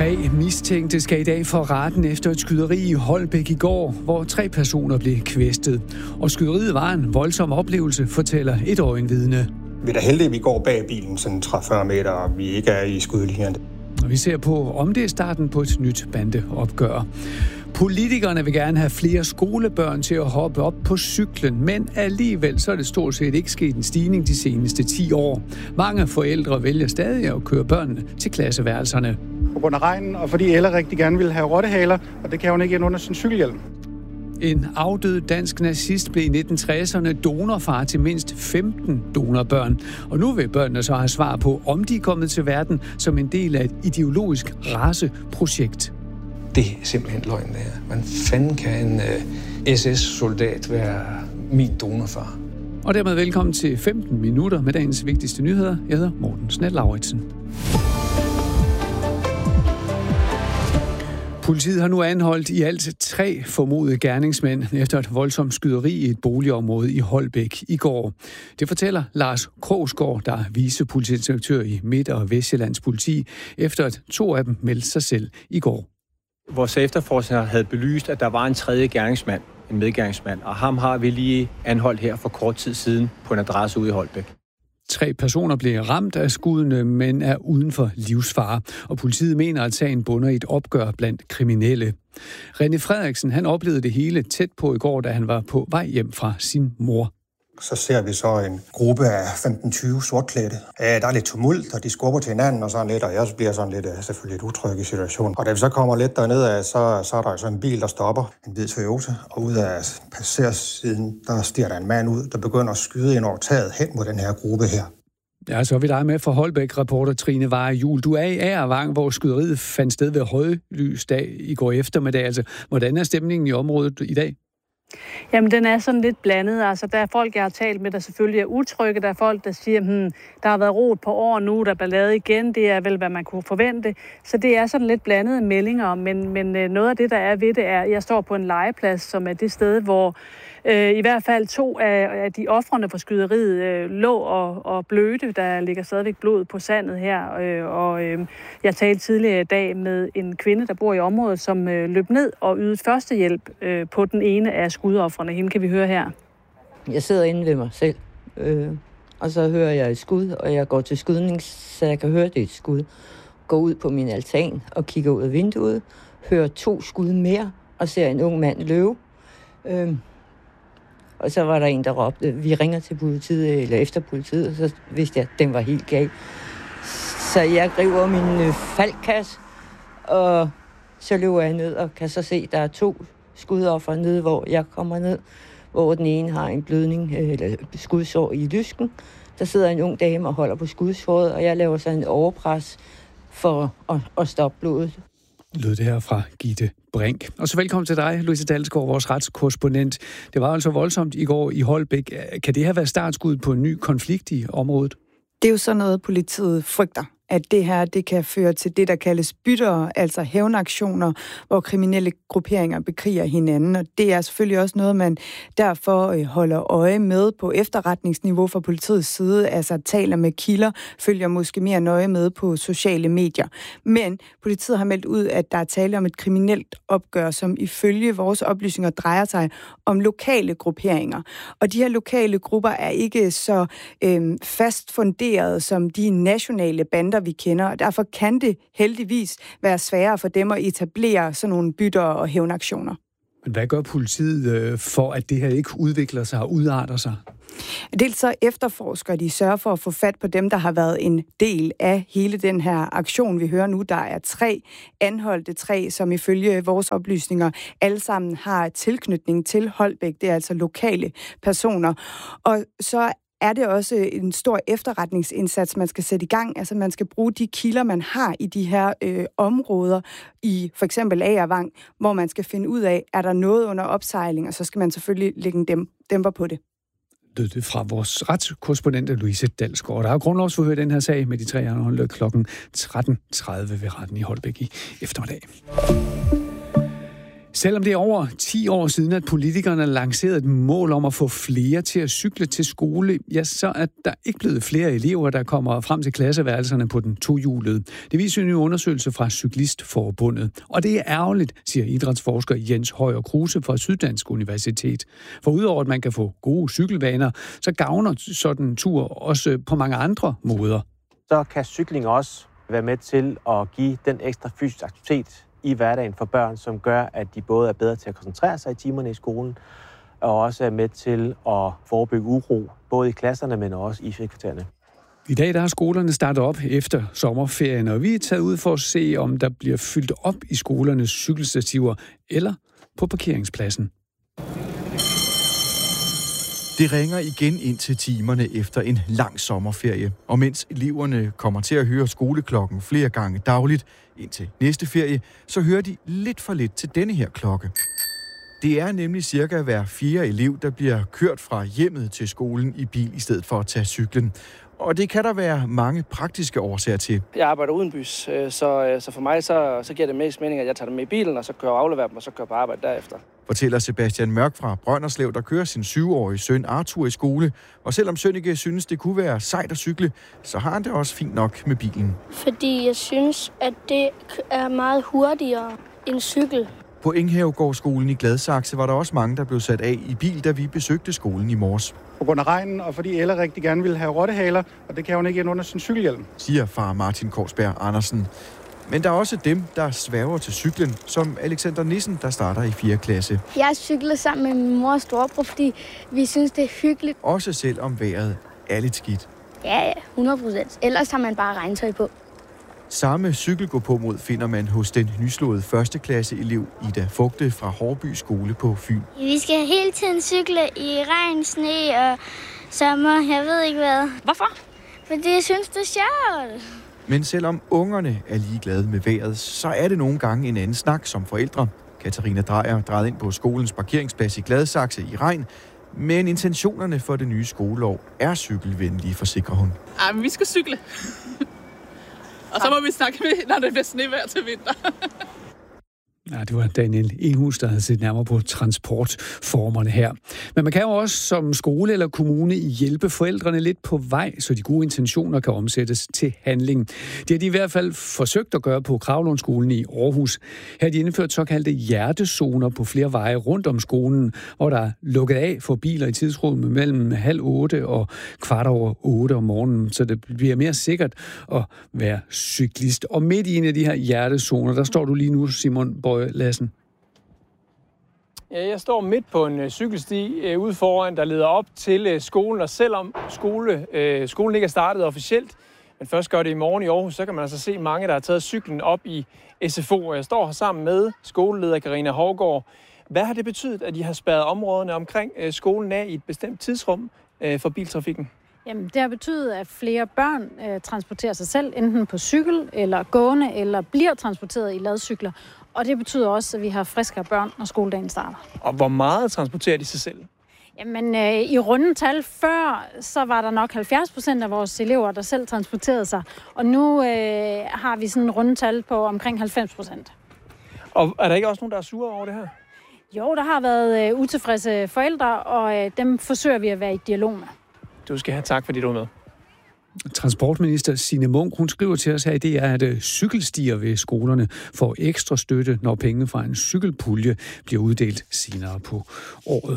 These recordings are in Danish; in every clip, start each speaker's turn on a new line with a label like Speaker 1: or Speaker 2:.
Speaker 1: 3 mistænkte skal i dag for retten efter et skyderi i Holbæk i går, hvor 3 personer blev kvæstet. Og skyderiet var en voldsom oplevelse, fortæller et øjenvidne.
Speaker 2: Vi er da heldige, at vi går bag bilen sådan 30-40 meter, og vi ikke er i skudlinjen.
Speaker 1: Og vi ser på, om det er starten på et nyt bandeopgør. Politikerne vil gerne have flere skolebørn til at hoppe op på cyklen, men alligevel så er det stort set ikke sket en stigning de seneste 10 år. Mange forældre vælger stadig at køre børnene til klasseværelserne.
Speaker 3: På grund af regnen, og fordi Elle rigtig gerne vil have rottehaler, og det kan hun ikke ind under sin cykelhjelm.
Speaker 1: En afdød dansk nazist blev i 1960'erne donorfar til mindst 15 donorbørn. Og nu vil børnene så have svar på, om de er kommet til verden som en del af et ideologisk raceprojekt.
Speaker 4: Det er simpelthen løgn, det her. Hvordan fanden kan en SS-soldat være min donorfar?
Speaker 1: Og dermed velkommen til 15 minutter med dagens vigtigste nyheder. Jeg hedder Morten Snell-Lauritsen. Politiet har nu anholdt i alt 3 formodede gerningsmænd efter et voldsomt skyderi i et boligområde i Holbæk i går. Det fortæller Lars Krogsgaard, der er vicepolitiinspektør i Midt- og Vestjyllands politi, efter at 2 af dem meldte sig selv i går.
Speaker 5: Vores efterforskere havde belyst, at der var en 3. gerningsmand, en medgerningsmand, og ham har vi lige anholdt her for kort tid siden på en adresse ude i Holbæk.
Speaker 1: 3 personer blev ramt af skuddene, men er uden for livsfare, og politiet mener, at sagen bunder i et opgør blandt kriminelle. René Frederiksen, han oplevede det hele tæt på i går, da han var på vej hjem fra sin mor.
Speaker 2: Så ser vi så en gruppe af 15-20 sortklædte. Der er lidt tumult, og de skubber til hinanden og sådan lidt, og jeg bliver sådan lidt, selvfølgelig lidt utryg i situationen. Og da vi så kommer lidt derned, så er der så en bil, der stopper, en hvid Toyota, og ud af passagersiden, der stiger der en mand ud, der begynder at skyde ind over taget hen mod den her gruppe her. Ja,
Speaker 1: så er vi dig med fra Holbæk-reporter Trine Varejul. Du er i Agervang, hvor skyderiet fandt sted ved højlysdag i går eftermiddag. Altså, hvordan er stemningen i området i dag?
Speaker 6: Jamen, den er sådan lidt blandet. Altså, der er folk, jeg har talt med, der selvfølgelig er utrygge. Der er folk, der siger, der har været rot på år nu, der er ballade igen. Det er vel, hvad man kunne forvente. Så det er sådan lidt blandede meldinger. Men noget af det, der er ved det, er, at jeg står på en legeplads, som er det sted, hvor i hvert fald 2 af de ofrene for skyderiet lå og blødte. Der ligger stadigvæk blod på sandet her. Jeg talte tidligere i dag med en kvinde, der bor i området, som løb ned og ydede førstehjælp på den ene af skudofrene. Hende kan vi høre her.
Speaker 7: Jeg sidder inde ved mig selv, og så hører jeg et skud, og jeg går til skydning, så jeg kan høre, det er et skud. Går ud på min altan og kigger ud af vinduet, hører 2 skud mere og ser en ung mand løbe. Og så var der en, der råbte, vi ringer til politiet, eller efter politiet, og så vidste jeg, at den var helt gal. Så jeg griber min faldkasse, og så løber jeg ned og kan så se, at der er 2 skudoffer nede, hvor jeg kommer ned, hvor den ene har en blødning, eller skudsår i lysken. Der sidder en ung dame og holder på skudsåret, og jeg laver så en overpres for at stoppe blodet.
Speaker 1: Lød det her fra Gitte Brink. Og så velkommen til dig, Louise Dalsgaard, vores retskorrespondent. Det var altså voldsomt i går i Holbæk. Kan det her være startskuddet på en ny konflikt i området?
Speaker 8: Det er jo sådan noget, politiet frygter, at det her det kan føre til det, der kaldes bytter, altså hævnaktioner, hvor kriminelle grupperinger bekriger hinanden. Og det er selvfølgelig også noget, man derfor holder øje med på efterretningsniveau fra politiets side, altså taler med kilder, følger måske mere nøje med på sociale medier. Men politiet har meldt ud, at der er tale om et kriminelt opgør, som ifølge vores oplysninger drejer sig om lokale grupperinger. Og de her lokale grupper er ikke så fast funderet som de nationale bander, vi kender, og derfor kan det heldigvis være sværere for dem at etablere sådan nogle bytter og hævnaktioner.
Speaker 1: Men hvad gør politiet for, at det her ikke udvikler sig og udarter sig?
Speaker 8: Dels så efterforsker de, sørger for at få fat på dem, der har været en del af hele den her aktion, vi hører nu. Der er 3 anholdte, 3, som ifølge vores oplysninger alle sammen har tilknytning til Holbæk. Det er altså lokale personer. Og så er det også en stor efterretningsindsats, man skal sætte i gang. Altså man skal bruge de kilder, man har i de her områder, i for eksempel Agervang, hvor man skal finde ud af, er der noget under opsejling, og så skal man selvfølgelig lægge en dæmper på det.
Speaker 1: Det fra vores retskorrespondent Louise Dalsgaard. Der er grundlovsforhør i den her sag med de 3 anholdte klokken 13.30 ved retten i Holbæk i eftermiddag. Selvom det er over 10 år siden, at politikerne lancerede et mål om at få flere til at cykle til skole, ja, så er der ikke blevet flere elever, der kommer frem til klasseværelserne på den tohjulede. Det viser en ny undersøgelse fra Cyklistforbundet. Og det er ærgerligt, siger idrætsforsker Jens Højer Kruse fra Syddansk Universitet. For udover at man kan få gode cykelvaner, så gavner sådan en tur også på mange andre måder.
Speaker 9: Så kan cykling også være med til at give den ekstra fysisk aktivitet i hverdagen for børn, som gør, at de både er bedre til at koncentrere sig i timerne i skolen, og også er med til at forebygge uro, både i klasserne, men også i frikvartererne.
Speaker 1: I dag der har skolerne startet op efter sommerferien, og vi er taget ud for at se, om der bliver fyldt op i skolernes cykelstativer eller på parkeringspladsen.
Speaker 10: Det ringer igen ind til timerne efter en lang sommerferie, og mens eleverne kommer til at høre skoleklokken flere gange dagligt indtil næste ferie, så hører de lidt for lidt til denne her klokke. Det er nemlig cirka hver 4. elev, der bliver kørt fra hjemmet til skolen i bil i stedet for at tage cyklen. Og det kan der være mange praktiske årsager til.
Speaker 11: Jeg arbejder udenbys, så for mig så giver det mest mening, at jeg tager dem med i bilen, og så kører og afleverer dem, og så kører på arbejde derefter. Fortæller Sebastian Mørk fra Brønderslev, der kører sin 7-årige søn Arthur i skole. Og selvom Sønneke synes, det kunne være sejt at cykle, så har han det også fint nok med bilen.
Speaker 12: Fordi jeg synes, at det er meget hurtigere end cykel.
Speaker 10: På Enghavegårdsskolen i Gladsaxe var der også mange, der blev sat af i bil, da vi besøgte skolen i morges.
Speaker 3: På grund af regnen, og fordi Ella rigtig gerne ville have rottehaler, og det kan hun ikke ind under sin cykelhjelm.
Speaker 10: Siger far Martin Korsberg Andersen. Men der er også dem, der sværger til cyklen, som Alexander Nissen, der starter i 4. klasse.
Speaker 12: Jeg cykler sammen med min mor og storebror, fordi vi synes, det er hyggeligt.
Speaker 10: Også selvom vejret er lidt skidt.
Speaker 12: Ja, 100%. Ellers har man bare regntøj på.
Speaker 10: Samme cykelgåpåmod finder man hos den nyslåede 1. klasse-elev Ida Fugte fra Hårby Skole på Fyn.
Speaker 12: Vi skal hele tiden cykle i regn, sne og sommer. Jeg ved ikke hvad.
Speaker 13: Hvorfor?
Speaker 12: Fordi jeg synes, det er sjovt.
Speaker 10: Men selvom ungerne er ligeglade med vejret, så er det nogle gange en anden snak som forældre. Katarina Drejer drejede ind på skolens parkeringsplads i Gladsaxe i regn, men intentionerne for det nye skoleår er cykelvenlige, forsikrer hun.
Speaker 13: Ej, men vi skal cykle. Og så må vi snakke med, når det bliver snevejr til vinter.
Speaker 1: Ja, det var Daniel Enhus, der havde set nærmere på transportformerne her. Men man kan jo også som skole eller kommune hjælpe forældrene lidt på vej, så de gode intentioner kan omsættes til handling. Det har de i hvert fald forsøgt at gøre på Kravlundskolen i Aarhus. Her har de indført såkaldte hjertezoner på flere veje rundt om skolen, hvor der er lukket af for biler i tidsrummet mellem 7:30 og 7:15 om morgenen, så det bliver mere sikkert at være cyklist. Og midt i en af de her hjertezoner, der står du lige nu, Simon Bøje Lassen.
Speaker 5: Ja, jeg står midt på en cykelsti ude foran, der leder op til skolen, og selvom skolen ikke er startet officielt, men først gør det i morgen i Aarhus, så kan man altså se mange, der har taget cyklen op i SFO. Jeg står her sammen med skoleleder Karina Hovgaard. Hvad har det betydet, at I har spærret områderne omkring skolen af i et bestemt tidsrum for biltrafikken?
Speaker 14: Jamen, det har betydet, at flere børn transporterer sig selv, enten på cykel eller gående, eller bliver transporteret i ladcykler. Og det betyder også, at vi har friskere børn, når skoledagen starter.
Speaker 5: Og hvor meget transporterer de sig selv?
Speaker 14: Jamen, i runde tal før, så var der nok 70% af vores elever, der selv transporterede sig. Og nu har vi sådan en rundetal på omkring 90%.
Speaker 5: Og er der ikke også nogen, der er sure over det her?
Speaker 14: Jo, der har været utilfredse forældre, og dem forsøger vi at være i dialog med.
Speaker 5: Du skal have tak, fordi du er med.
Speaker 1: Transportminister Signe Munk, hun skriver til os her i DR, at cykelstier ved skolerne får ekstra støtte, når penge fra en cykelpulje bliver uddelt senere på året.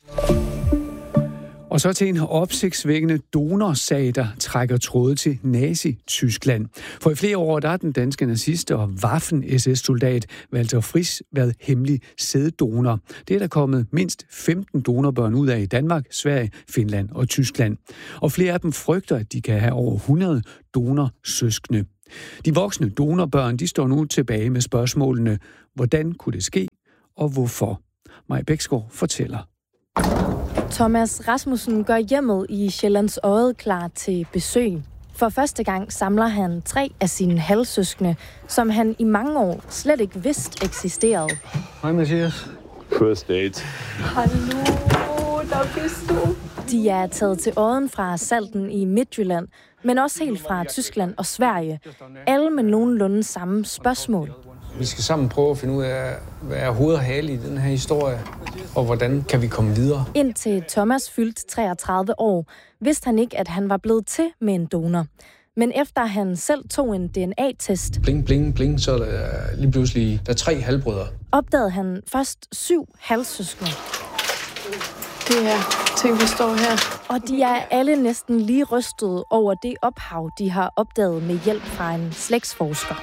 Speaker 1: Og så til en opsigtsvækkende donorsag, der trækker tråde til Nazi-Tyskland. For i flere år der er den danske nazist og Waffen-SS-soldat Walter Friis været hemmelig sæddonor. Det er der kommet mindst 15 donorbørn ud af i Danmark, Sverige, Finland og Tyskland. Og flere af dem frygter, at de kan have over 100 donorsøskende. De voksne donorbørn, de står nu tilbage med spørgsmålene, hvordan kunne det ske, og hvorfor? Maj Bæksgaard fortæller.
Speaker 15: Thomas Rasmussen gør hjemmet i Sjællands Odde klar til besøg. For første gang samler han 3 af sine halvsøskende, som han i mange år slet ikke vidste eksisterede.
Speaker 4: Hej Mathias. First date.
Speaker 15: Hallo, der bist du. De er taget til Odden fra Salten i Midtjylland, men også helt fra Tyskland og Sverige. Alle med nogenlunde samme spørgsmål.
Speaker 4: Vi skal sammen prøve at finde ud af, hvad er hoved og hale i den her historie, og hvordan kan vi komme videre.
Speaker 15: Indtil Thomas fyldte 33 år, vidste han ikke, at han var blevet til med en donor. Men efter han selv tog en DNA-test,
Speaker 4: bling, bling, bling, så er der lige pludselig der er 3 halvbrødre.
Speaker 15: Opdagede han først 7 halvsøskende.
Speaker 13: Det her ting, vi står her.
Speaker 15: Og de er alle næsten lige rystede over det ophav, de har opdaget med hjælp fra en slægtsforsker.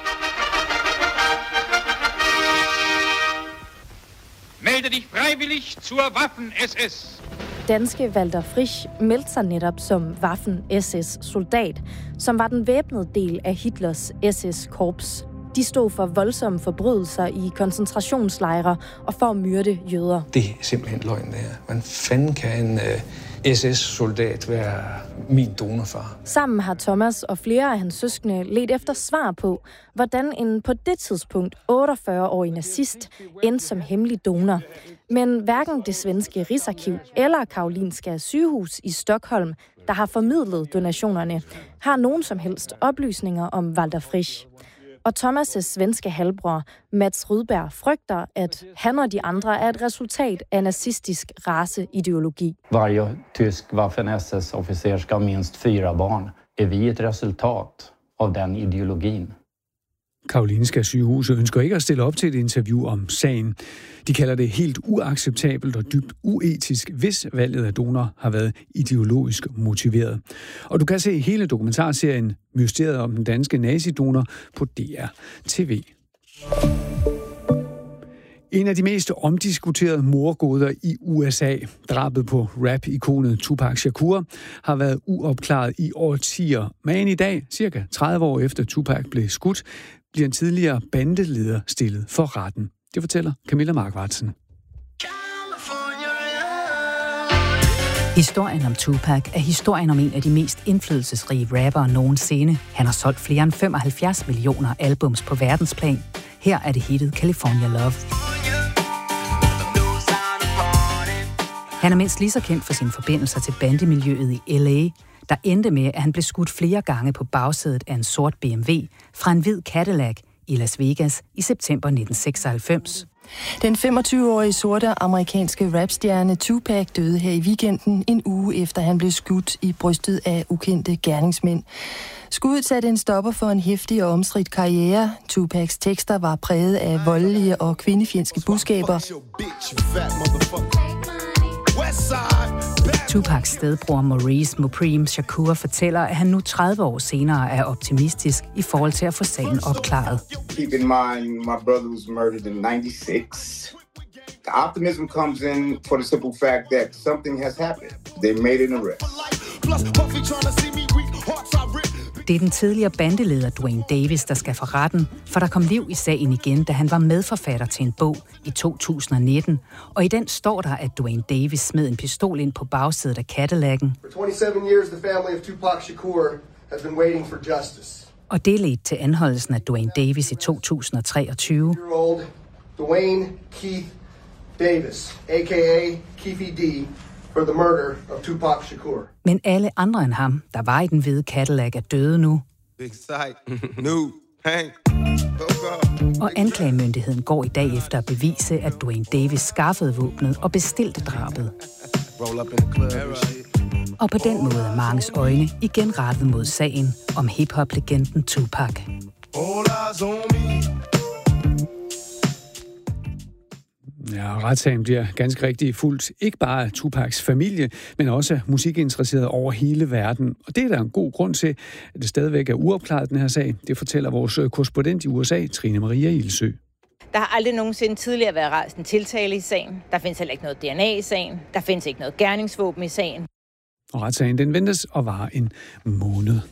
Speaker 16: Melde dich freiwillig zur Waffen-SS.
Speaker 15: Danske Walter Frisch meldte sig netop som Waffen-SS-soldat, som var den væbnede del af Hitlers SS-korps. De stod for voldsomme forbrydelser i koncentrationslejre og for at myrde jøder.
Speaker 4: Det er simpelthen løgn, det her. Hvordan fanden kan en SS-soldat være min donorfar?
Speaker 15: Sammen har Thomas og flere af hans søskende ledt efter svar på, hvordan en på det tidspunkt 48-årig nazist endte som hemmelig donor. Men hverken det svenske Rigsarkiv eller Karolinska sygehus i Stockholm, der har formidlet donationerne, har nogen som helst oplysninger om Walter Frisch. Og Thomas' svenske halvbror, Mats Rydberg, frygter, at han og de andre er et resultat af nazistisk raceideologi.
Speaker 17: Varje tysk Waffen-SS-officer skal have mindst 4 barn. Er vi et resultat af den ideologien?
Speaker 1: Karolinska sygehus ønsker ikke at stille op til et interview om sagen. De kalder det helt uacceptabelt og dybt uetisk, hvis valget af donor har været ideologisk motiveret. Og du kan se hele dokumentarserien Mysteriet om den danske nazidonor på DR TV. En af de mest omdiskuterede mordgåder i USA, drabet på rap-ikonet Tupac Shakur, har været uopklaret i årtier. Men i dag, cirka 30 år efter Tupac blev skudt, bliver en tidligere bandeleder stillet for retten. Det fortæller Camilla Markvartsen.
Speaker 18: Historien om Tupac er historien om en af de mest indflydelsesrige rappere nogensinde. Han har solgt flere end 75 millioner albums på verdensplan. Her er det hittet California Love. Han er mindst lige så kendt for sine forbindelser til bandemiljøet i LA, der endte med, at han blev skudt flere gange på bagsædet af en sort BMW fra en hvid Cadillac i Las Vegas i september 1996.
Speaker 19: Den 25-årige sorte amerikanske rapstjerne Tupac døde her i weekenden, en uge efter han blev skudt i brystet af ukendte gerningsmænd. Skuddet satte en stopper for en heftig og omstridt karriere. Tupacs tekster var præget af voldelige og kvindefjendske budskaber.
Speaker 18: Tupacs stedbror Maurice Mopreme Shakur fortæller, at han nu 30 år senere er optimistisk i forhold til at få sagen opklaret.
Speaker 20: Keep in mind, my brother was murdered in 96. The optimism comes in for the simple fact that something has happened. They made an arrest.
Speaker 18: Det er den tidligere bandeleder Duane Davis, der skal for retten, for der kom liv i sagen igen, da han var medforfatter til en bog i 2019. Og i den står der, at Duane Davis smed en pistol ind på bagsædet af Cadillac'en.
Speaker 21: For 27 years, the family of Tupac Shakur has been waiting for justice.
Speaker 18: Og det ledte til anholdelsen af Duane Davis i 2023.
Speaker 21: Duane Keith Davis, a.k.a. Keefy D., for the murder of Tupac Shakur.
Speaker 18: Men alle andre end ham, der var i den hvide Cadillac, er døde nu. Og anklagemyndigheden går i dag efter at bevise, at Duane Davis skaffede våbnet og bestilte drabet. Og på den måde er manges øjne igen rettet mod sagen om hip-hop-legenden Tupac.
Speaker 1: Ja, retssagen bliver ganske rigtig fuldt, ikke bare af Tupacs familie, men også af musikinteresserede over hele verden. Og det er der en god grund til, at det stadigvæk er uopklaret, den her sag. Det fortæller vores korrespondent i USA, Trine Maria Ilsø.
Speaker 22: Der har aldrig nogensinde tidligere været rejst en tiltale i sagen. Der findes heller ikke noget DNA i sagen. Der findes ikke noget gerningsvåben i sagen.
Speaker 1: Og retssagen den ventes at vare en måned.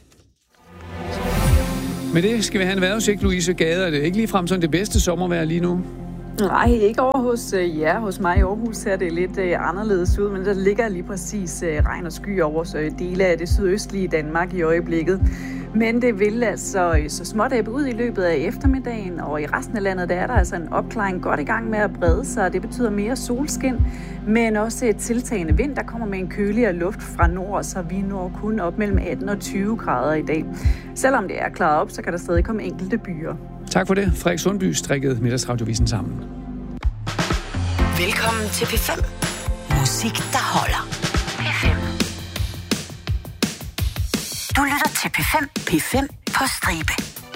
Speaker 1: Med det skal vi have en vejrudsigt, Louise Gade. Er det ikke ligefrem sådan det bedste sommervejr lige nu?
Speaker 23: Nej, ikke over hos jer. Hos mig i Aarhus ser det lidt anderledes ud, men der ligger lige præcis regn og sky over så dele af det sydøstlige Danmark i øjeblikket. Men det vil altså så småt ebbe ud i løbet af eftermiddagen, og i resten af landet der er der altså en opklaring godt i gang med at brede sig. Det betyder mere solskin, men også et tiltagende vind, der kommer med en køligere luft fra nord, så vi når kun op mellem 18 og 20 grader i dag. Selvom det er klaret op, så kan der stadig komme enkelte byer.
Speaker 1: Tak for det. Frederik Sundby strikkede Middagsradiovisen sammen.
Speaker 2: Velkommen til P5. Musik, der holder. P5. Du lytter til P5 på stribe.